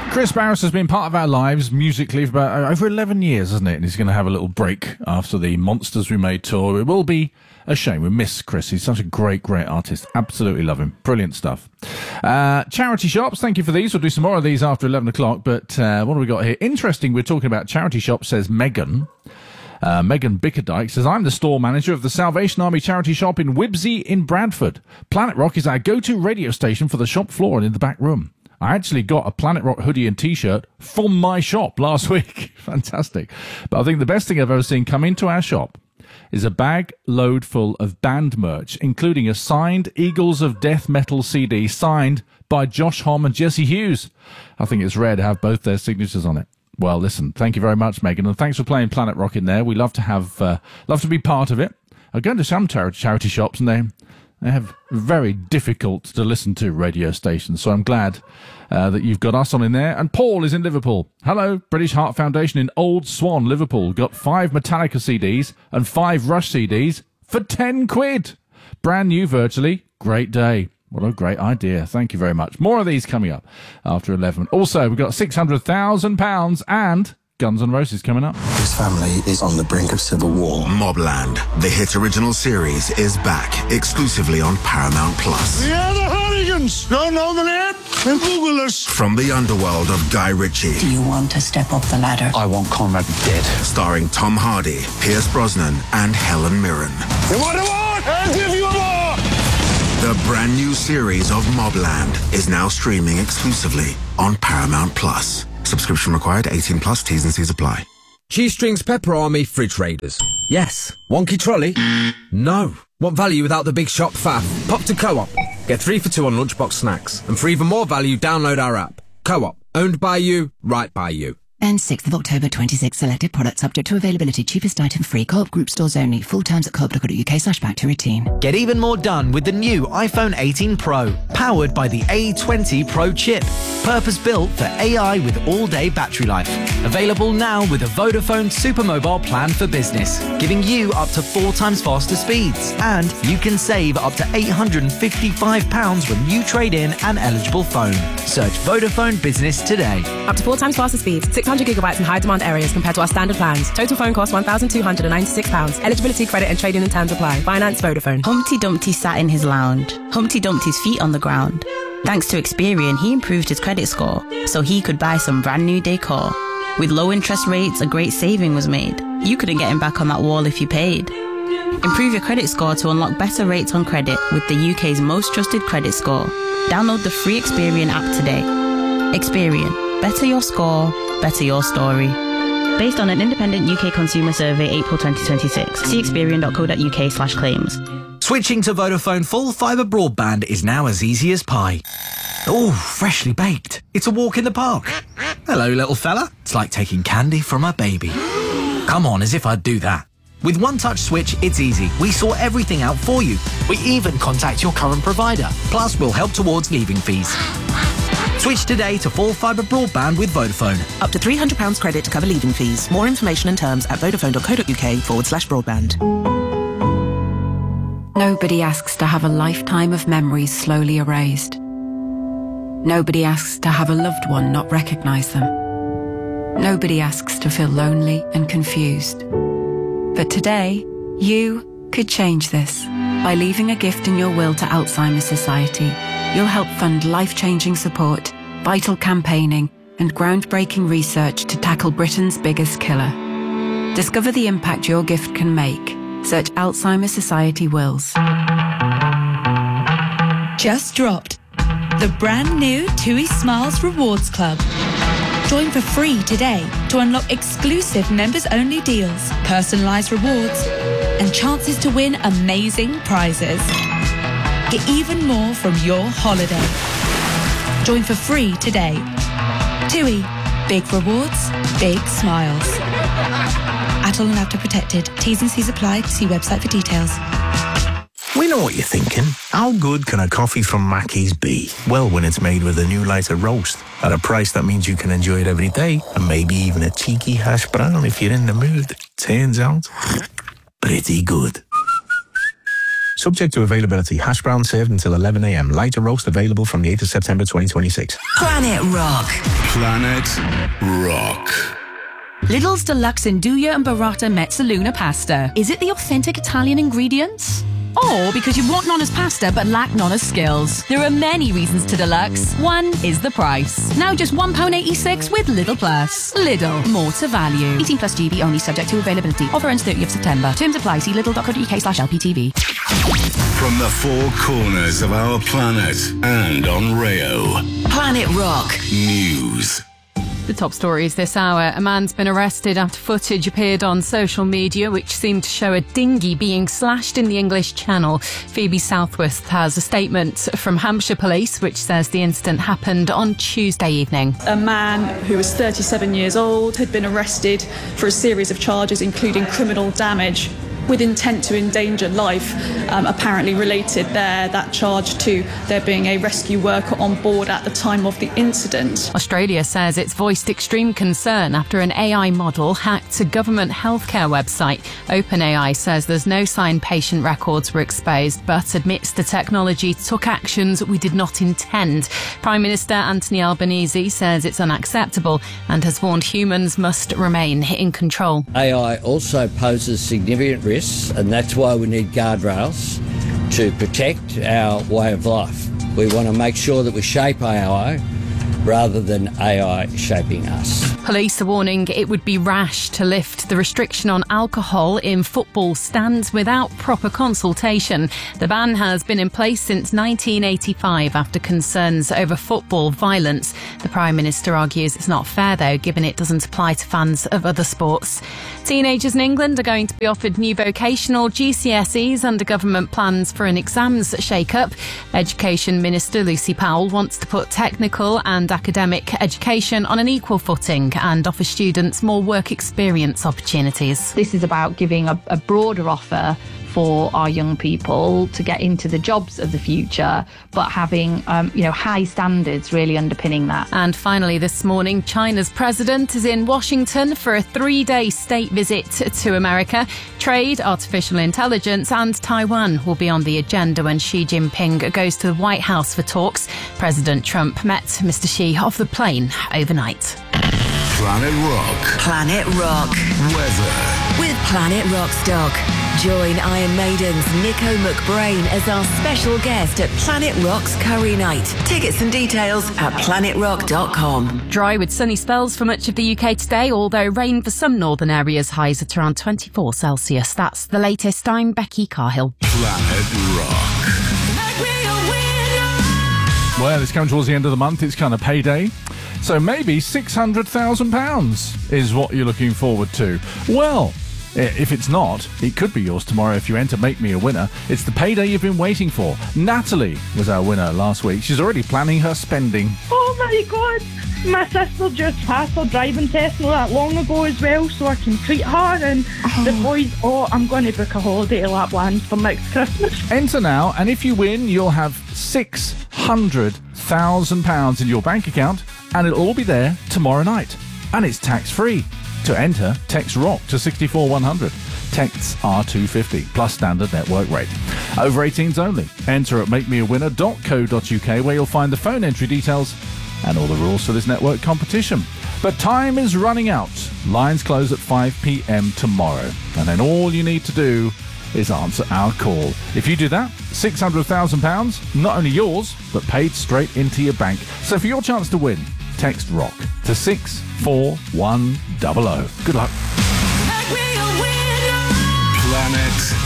Chris Barris has been part of our lives musically for about over 11 years, hasn't it? And he's going to have a little break after the Monsters We Made tour. It will be a shame. We miss Chris. He's such a great, great artist. Absolutely love him. Brilliant stuff. Charity shops. Thank you for these. We'll do some more of these after 11 o'clock. But what have we got here? Interesting. We're talking about charity shops, says Megan. Megan Bickerdike says, I'm the store manager of the Salvation Army charity shop in Wibsey in Bradford. Planet Rock is our go-to radio station for the shop floor and in the back room. I actually got a Planet Rock hoodie and T-shirt from my shop last week. Fantastic. But I think the best thing I've ever seen come into our shop is a bag load full of band merch, including a signed Eagles of Death Metal CD signed by Josh Homme and Jesse Hughes. I think it's rare to have both their signatures on it. Well, listen, thank you very much, Megan, and thanks for playing Planet Rock in there. We love to be part of it. I go into some charity shops and they have very difficult to listen to radio stations, so I'm glad that you've got us on in there. And Paul is in Liverpool. Hello, British Heart Foundation in Old Swan, Liverpool. Got 5 Metallica CDs and 5 Rush CDs for £10. Brand new virtually. Great day. What a great idea. Thank you very much. More of these coming up after 11. Also, we've got £600,000 and Guns N' Roses coming up. This family is on the brink of civil war. Mobland, the hit original series, is back exclusively on Paramount Plus. We are the Hooligans. Don't know the name? Then Google us. From the underworld of Guy Ritchie. Do you want to step up the ladder? I want Conrad dead. Starring Tom Hardy, Pierce Brosnan, and Helen Mirren. You want a war? I'll give you a war. The brand new series of Mobland is now streaming exclusively on Paramount Plus. Subscription required, 18 plus, T's and C's apply. Cheese Strings Pepper Army Fridge Raiders. Yes. Wonky trolley? No. Want value without the big shop faff? Pop to Co-op. Get 3 for 2 on lunchbox snacks. And for even more value, download our app. Co-op. Owned by you, right by you. And 6th of October 26, selected products subject to availability, cheapest item free, Co-op group stores only, full terms at co-op.co.uk/back to routine. Get even more done with the new iPhone 18 Pro, powered by the A20 Pro chip, purpose-built for AI with all-day battery life. Available now with a Vodafone Supermobile plan for business, giving you up to 4 times faster speeds. And you can save up to £855 when you trade in an eligible phone. Search Vodafone Business today. Up to 4 times faster speeds, 600 gigabytes in high-demand areas compared to our standard plans. Total phone cost £1,296. Eligibility, credit and trade-in and terms apply. Finance Vodafone. Humpty Dumpty sat in his lounge. Humpty Dumpty's feet on the ground. Thanks to Experian, he improved his credit score so he could buy some brand new decor. With low interest rates, a great saving was made. You couldn't get him back on that wall if you paid. Improve your credit score to unlock better rates on credit with the UK's most trusted credit score. Download the free Experian app today. Experian. Better your score, better your story. Based on an independent UK consumer survey, April 2026. See experian.co.uk/claims. Switching to Vodafone full fibre broadband is now as easy as pie. Oh, freshly baked. It's a walk in the park. Hello, little fella. It's like taking candy from a baby. Come on, as if I'd do that. With One Touch Switch, it's easy. We sort everything out for you. We even contact your current provider. Plus, we'll help towards leaving fees. Switch today to full fibre broadband with Vodafone. Up to £300 credit to cover leaving fees. More information and terms at vodafone.co.uk/broadband. Nobody asks to have a lifetime of memories slowly erased. Nobody asks to have a loved one not recognise them. Nobody asks to feel lonely and confused. But today, you could change this. By leaving a gift in your will to Alzheimer's Society, you'll help fund life-changing support, vital campaigning, and groundbreaking research to tackle Britain's biggest killer. Discover the impact your gift can make. Search Alzheimer's Society Wills. Just dropped. The brand new TUI Smiles Rewards Club. Join for free today to unlock exclusive members-only deals, personalised rewards, and chances to win amazing prizes. Get even more from your holiday. Join for free today. TUI. Big rewards, big smiles. Adult and after protected. T's and C's apply. See website for details. We know what you're thinking. How good can a coffee from Mackey's be? Well, when it's made with a new lighter roast at a price that means you can enjoy it every day, and maybe even a cheeky hash brown if you're in the mood. Turns out, pretty good. Subject to availability. Hash brown served until 11 a.m. Lighter roast available from the 8th of September 2026. Planet Rock. Planet Rock. Lidl's Deluxe Nduja and Burrata Mezzaluna pasta. Is it the authentic Italian ingredients? Or because you want Nonna's pasta but lack Nonna's skills? There are many reasons to Deluxe. One is the price. Now just £1.86 with Lidl Plus. Lidl, more to value. 18 plus GB only, subject to availability. Offer ends 30th September. Terms apply. See lidl.co.uk/LPTV. From the four corners of our planet and on Rayo. Planet Rock. News. The top stories this hour. A man's been arrested after footage appeared on social media which seemed to show a dinghy being slashed in the English Channel. Phoebe Southworth has a statement from Hampshire Police which says the incident happened on Tuesday evening. A man who was 37 years old had been arrested for a series of charges including criminal damage with intent to endanger life, apparently related that charge to there being a rescue worker on board at the time of the incident. Australia says it's voiced extreme concern after an AI model hacked a government healthcare website. OpenAI says there's no sign patient records were exposed, but admits the technology took actions we did not intend. Prime Minister Anthony Albanese says it's unacceptable and has warned humans must remain in control. AI also poses significant risks, and that's why we need guardrails to protect our way of life. We want to make sure that we shape AI rather than AI shaping us. Police are warning it would be rash to lift the restriction on alcohol in football stands without proper consultation. The ban has been in place since 1985 after concerns over football violence. The Prime Minister argues it's not fair, though, given it doesn't apply to fans of other sports. Teenagers in England are going to be offered new vocational GCSEs under government plans for an exams shake-up. Education Minister Lucy Powell wants to put technical and academic education on an equal footing and offer students more work experience opportunities. This is about giving a broader offer for our young people to get into the jobs of the future, but having high standards really underpinning that. And finally this morning, China's president is in Washington for a 3-day state visit to America. Trade, artificial intelligence and Taiwan will be on the agenda when Xi Jinping goes to the White House for talks. President Trump met Mr. Xi off the plane overnight. Planet Rock. Planet Rock. Weather. With Planet Rock Stock. Join Iron Maiden's Nico McBrain as our special guest at Planet Rock's Curry Night. Tickets and details at planetrock.com. Dry with sunny spells for much of the UK today, although rain for some northern areas, highs at around 24 Celsius. That's the latest. I'm Becky Carhill. Planet Rock. Well, it's coming towards the end of the month. It's kind of payday. So maybe £600,000 is what you're looking forward to. Well, if it's not, it could be yours tomorrow if you enter Make Me a Winner. It's the payday you've been waiting for. Natalie was our winner last week. She's already planning her spending. Oh my God! My sister just passed her driving test not that long ago as well, so I can treat her and the boys. I'm going to book a holiday to Lapland for next Christmas. Enter now, and if you win, you'll have £600,000 in your bank account, and it'll all be there tomorrow night. And it's tax-free. To enter, text ROCK to 64100. Texts are $2.50 plus standard network rate. Over 18s only. Enter at makemeawinner.co.uk where you'll find the phone entry details and all the rules for this network competition. But time is running out. Lines close at 5 p.m. tomorrow. And then all you need to do is answer our call. If you do that, £600,000, not only yours, but paid straight into your bank. So for your chance to win, text ROCK to 64100. Good luck.